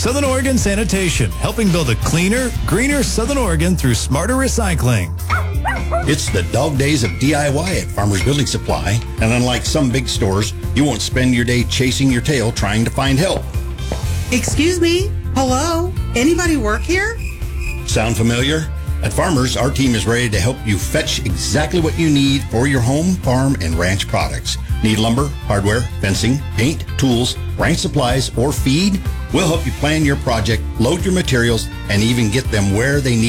Southern Oregon Sanitation, helping build a cleaner, greener Southern Oregon through smarter recycling. It's the dog days of DIY at Farmers Building Supply, and unlike some big stores, you won't spend your day chasing your tail trying to find help. Excuse me? Hello? Anybody work here? Sound familiar? At Farmers, our team is ready to help you fetch exactly what you need for your home, farm, and ranch products. Need lumber, hardware, fencing, paint, tools, ranch supplies, or feed? We'll help you plan your project, load your materials, and even get them where they need